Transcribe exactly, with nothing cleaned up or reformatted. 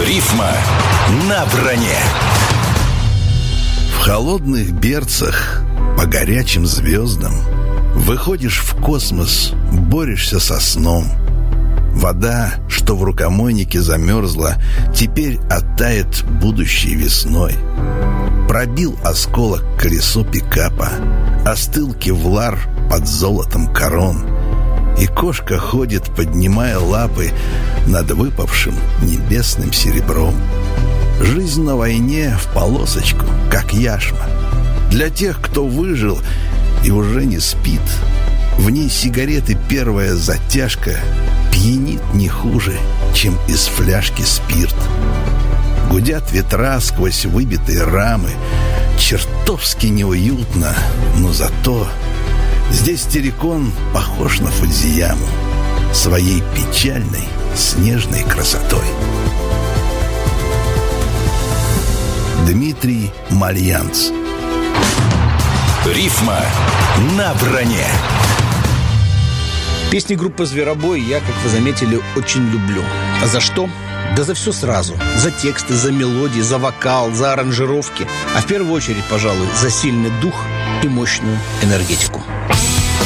Рифма на броне. В холодных берцах по горячим звездам выходишь в космос, борешься со сном. Вода, что в рукомойнике замерзла, теперь оттает будущей весной. Пробил осколок колесо пикапа, остыл кевлар под золотом корон, и кошка ходит, поднимая лапы над выпавшим небесным серебром. Жизнь на войне в полосочку, как яшма. Для тех, кто выжил и уже не спит, в ней сигареты первая затяжка пьянит не хуже, чем из фляжки спирт. Гудят ветра сквозь выбитые рамы. Чертовски неуютно, но зато здесь террикон похож на Фудзияму своей печальной снежной красотой. Дмитрий Мальянц. Рифма на броне. Песни группы «Зверобой» я, как вы заметили, очень люблю. А за что? Да за все сразу. За тексты, за мелодии, за вокал, за аранжировки. А в первую очередь, пожалуй, за сильный дух и мощную энергетику.